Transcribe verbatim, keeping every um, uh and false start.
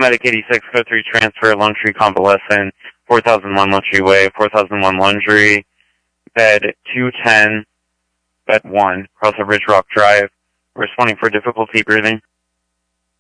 Medic eighty-six, code three transfer, Lone Tree Convalescent, four thousand one Lone Tree Way, four thousand one Laundry, bed two ten, bed one, across of Ridge Rock Drive, responding for difficulty breathing.